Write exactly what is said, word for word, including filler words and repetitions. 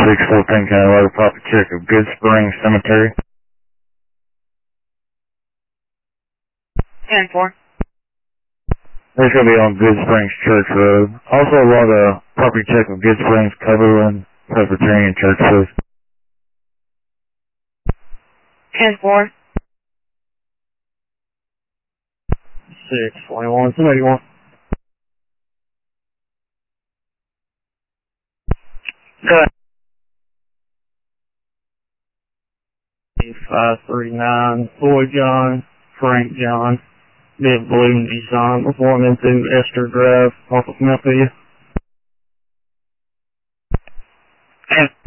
six fourteen, can I log a property check of Good Springs Cemetery? ten four. This is going to be on Good Springs Church Road. Also log a property check of Good Springs Coverland Presbyterian Church, please. ten four. six twenty-one, somebody want. Good. five three nine, Floyd John, Frank John, Big Balloon Design, performing through Esther Drive off of Melpia. And